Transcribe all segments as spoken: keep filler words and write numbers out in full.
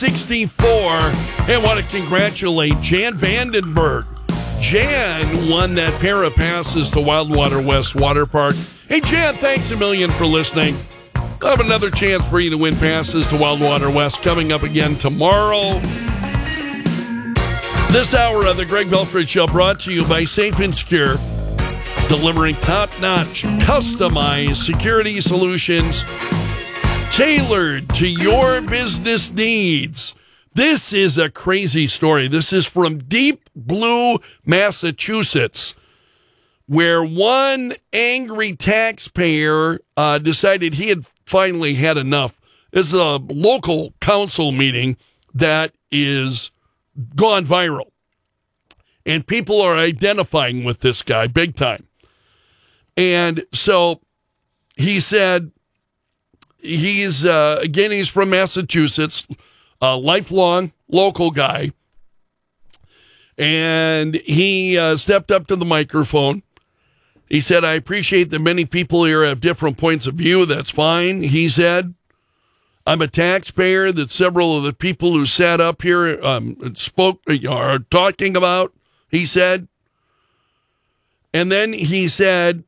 sixty-four. And I want to congratulate Jan Vandenberg. Jan won that pair of passes to Wildwater West Water Park. Hey, Jan, thanks a million for listening. I'll have another chance for you to win passes to Wildwater West coming up again tomorrow. This hour of the Greg Belford Show brought to you by Safe and Secure, delivering top-notch, customized security solutions tailored to your business needs. This is a crazy story. This is from Deep Blue, Massachusetts, where one angry taxpayer uh, decided he had finally had enough. It's a local council meeting that is gone viral, and people are identifying with this guy big time. And so he said he's, uh, again, he's from Massachusetts, a lifelong local guy, and he uh, stepped up to the microphone. He said, I appreciate that many people here have different points of view. That's fine. He said, I'm a taxpayer that several of the people who sat up here um, spoke, are talking about, he said. And then he said,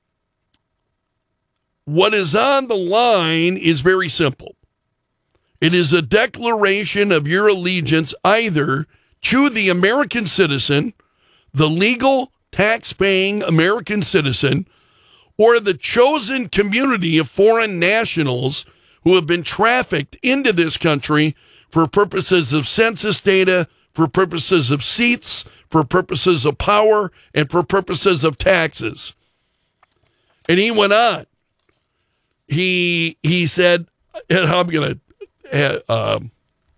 what is on the line is very simple. It is a declaration of your allegiance either to the American citizen, the legal tax-paying American citizen, or the chosen community of foreign nationals who have been trafficked into this country for purposes of census data, for purposes of seats, for purposes of power, and for purposes of taxes. And he went on. He he said, and I'm going to uh, um,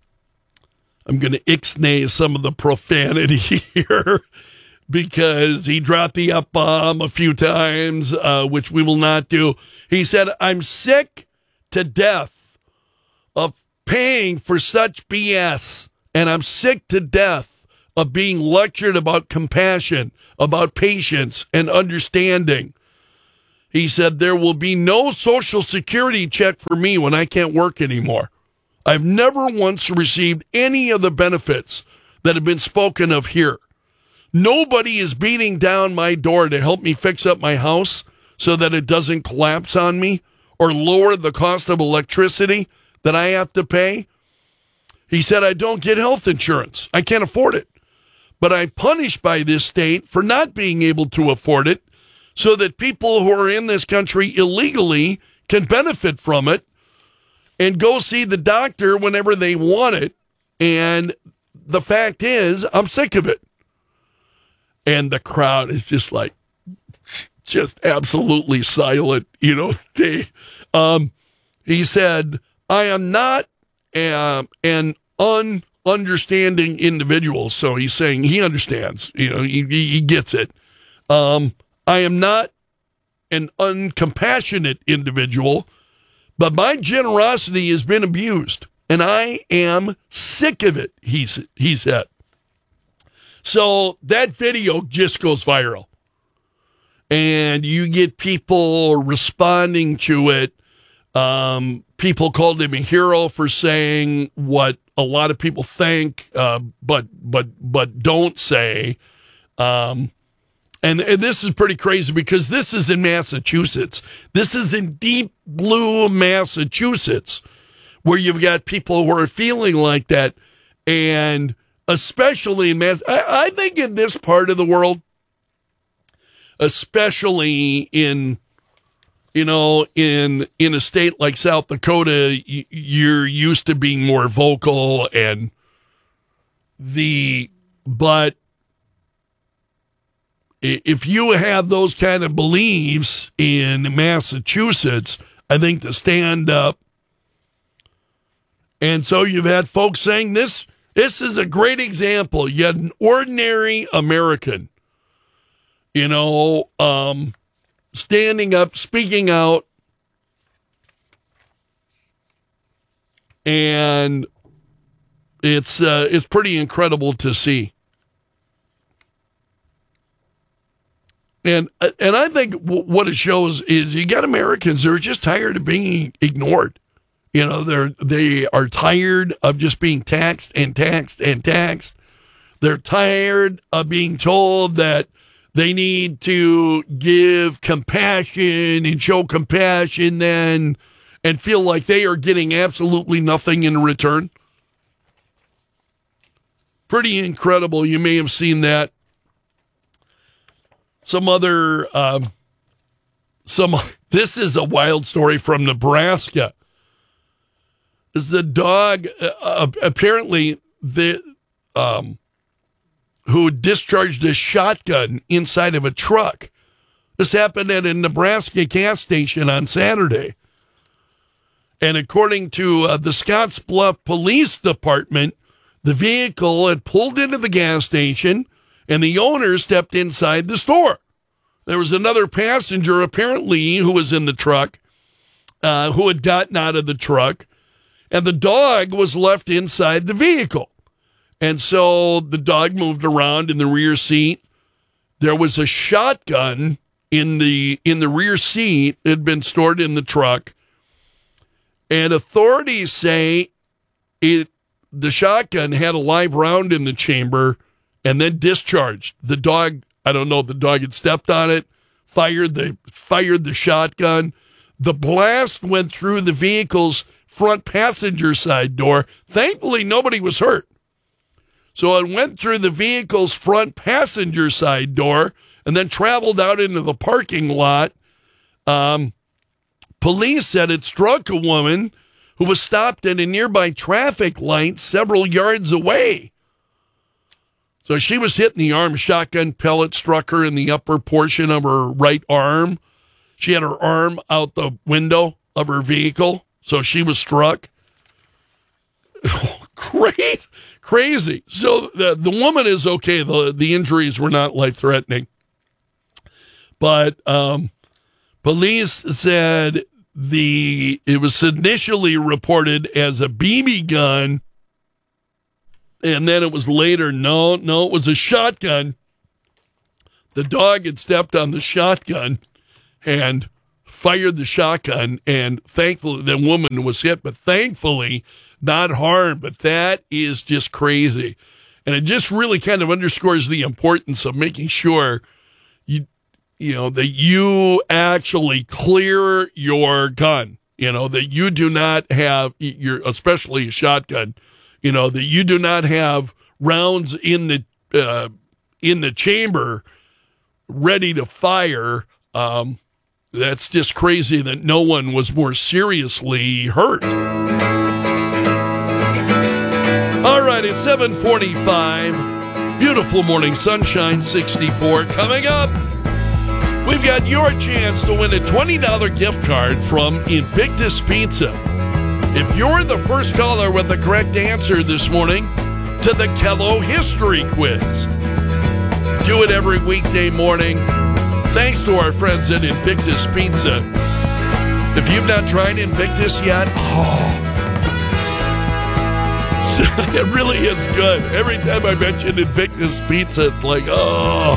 I'm going to ixnay some of the profanity here, because he dropped the F-bomb a few times, uh, which we will not do. He said, I'm sick to death of paying for such B S, and I'm sick to death of being lectured about compassion, about patience and understanding. He said, there will be no Social Security check for me when I can't work anymore. I've never once received any of the benefits that have been spoken of here. Nobody is beating down my door to help me fix up my house so that it doesn't collapse on me or lower the cost of electricity that I have to pay. He said, I don't get health insurance. I can't afford it. But I'm punished by this state for not being able to afford it so that people who are in this country illegally can benefit from it and go see the doctor whenever they want it. And the fact is, I'm sick of it. And the crowd is just like, just absolutely silent. You know, they, um, he said, I am not uh, an ununderstanding individual. So he's saying he understands, you know, he, he gets it. Um, I am not an uncompassionate individual, but my generosity has been abused, and I am sick of it, he, he said. So that video just goes viral, and you get people responding to it. Um, people called him a hero for saying what a lot of people think, uh, but but but don't say. Um, and, and this is pretty crazy because this is in Massachusetts. This is in Deep Blue, Massachusetts, where you've got people who are feeling like that, and especially in Mass, I, I think in this part of the world, especially in, you know, in in a state like South Dakota, you're used to being more vocal, and the but if you have those kind of beliefs in Massachusetts, I think to stand up. And so you've had folks saying this. This is a great example. You had an ordinary American, you know, um, standing up, speaking out, and it's uh, it's pretty incredible to see. And and I think w- what it shows is you got Americans who are just tired of being ignored. You know, they're they are tired of just being taxed and taxed and taxed. They're tired of being told that they need to give compassion and show compassion then and feel like they are getting absolutely nothing in return. Pretty incredible. You may have seen that. Some other, um, some, this is a wild story from Nebraska. This is a dog, uh, apparently, the, um, who discharged a shotgun inside of a truck. This happened at a Nebraska gas station on Saturday. And according to uh, the Scottsbluff Police Department, the vehicle had pulled into the gas station and the owner stepped inside the store. There was another passenger, apparently, who was in the truck, uh, who had gotten out of the truck, and the dog was left inside the vehicle. And so the dog moved around in the rear seat. There was a shotgun in the in the rear seat. It had been stored in the truck. And authorities say it the shotgun had a live round in the chamber and then discharged. The dog, I don't know, the dog had stepped on it, fired the fired the shotgun. The blast went through the vehicle's front passenger side door. Thankfully, nobody was hurt. So it went through the vehicle's front passenger side door and then traveled out into the parking lot. Um, police said it struck a woman who was stopped at a nearby traffic light several yards away. So she was hit in the arm. A shotgun pellet struck her in the upper portion of her right arm. She had her arm out the window of her vehicle, so she was struck. Great. Crazy. So the, the woman is okay. The, the injuries were not life-threatening. But um, police said the it was initially reported as a B B gun, and then it was later, no, no, it was a shotgun. The dog had stepped on the shotgun and fired the shotgun, and thankfully the woman was hit, but thankfully not harmed. But that is just crazy. And it just really kind of underscores the importance of making sure you you know, that you actually clear your gun, you know, that you do not have your, especially a shotgun, you know, that you do not have rounds in the, uh, in the chamber ready to fire. Um, that's just crazy that no one was more seriously hurt. All right, it's seven forty-five. Beautiful morning sunshine, sixty-four. Coming up, we've got your chance to win a twenty dollars gift card from Invictus Pizza. If you're the first caller with the correct answer this morning to the Kello History Quiz, do it every weekday morning. Thanks to our friends at Invictus Pizza. If you've not tried Invictus yet, oh, it really is good. Every time I mention Invictus Pizza, it's like, oh.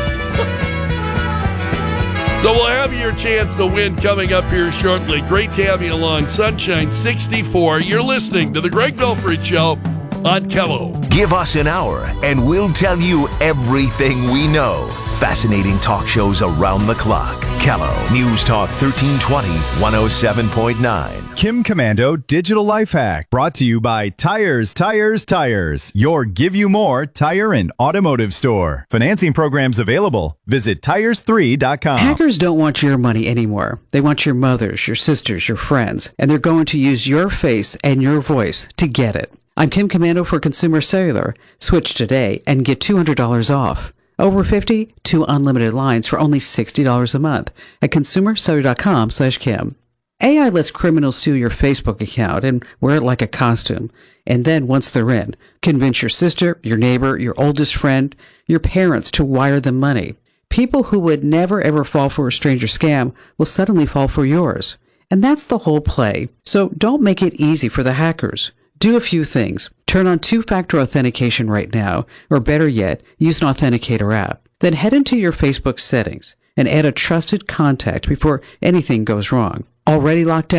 So we'll have your chance to win coming up here shortly. Great to have you along. Sunshine sixty-four. You're listening to The Greg Belford Show on Kello. Give us an hour and we'll tell you everything we know. Fascinating talk shows around the clock. Kello News Talk thirteen twenty, one oh seven point nine. Kim Commando Digital Life Hack, brought to you by Tires, Tires, Tires, your Give You More tire and automotive store. Financing programs available. Visit tires three dot com. Hackers don't want your money anymore. They want your mother's, your sister's, your friends, and they're going to use your face and your voice to get it. I'm Kim Commando for Consumer Cellular. Switch today and get two hundred dollars off. Over fifty, two unlimited lines for only sixty dollars a month at consumer cellular dot com slash Kim. A I lets criminals steal your Facebook account and wear it like a costume. And then once they're in, convince your sister, your neighbor, your oldest friend, your parents to wire them money. People who would never ever fall for a stranger scam will suddenly fall for yours. And that's the whole play. So don't make it easy for the hackers. Do a few things. Turn on two-factor authentication right now, or better yet, use an authenticator app. Then head into your Facebook settings and add a trusted contact before anything goes wrong. Already locked out?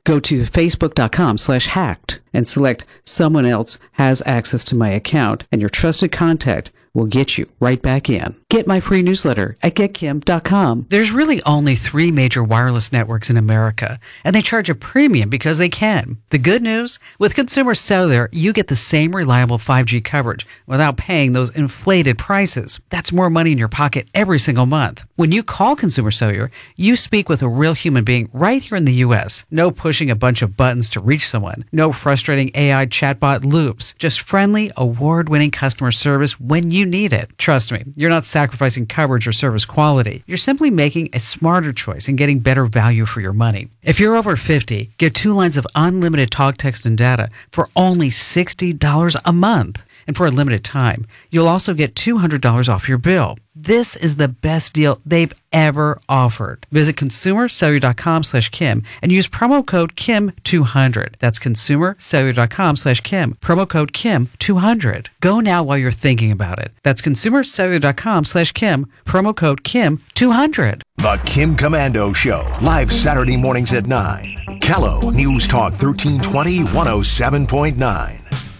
Go to facebook.com slash hacked and select someone else has access to my account, and your trusted contact will get you right back in. Get my free newsletter at get kim dot com. There's really only three major wireless networks in America, and they charge a premium because they can. The good news? With Consumer Cellular, you get the same reliable five G coverage without paying those inflated prices. That's more money in your pocket every single month. When you call Consumer Cellular, you speak with a real human being right here in the U S. No pushing a bunch of buttons to reach someone. No frustrating A I chatbot loops. Just friendly, award-winning customer service when you need it. Trust me, you're not sacrificing coverage or service quality. You're simply making a smarter choice and getting better value for your money. If you're over fifty, get two lines of unlimited talk, text, and data for only sixty dollars a month. And for a limited time, you'll also get two hundred dollars off your bill. This is the best deal they've ever offered. Visit consumercellular.com slash Kim and use promo code Kim two hundred. That's consumercellular.com slash Kim. Promo code Kim two hundred. Go now while you're thinking about it. That's consumercellular.com slash Kim. Promo code Kim two hundred. The Kim Komando Show, live Saturday mornings at nine. Callow News Talk thirteen twenty, one oh seven point nine.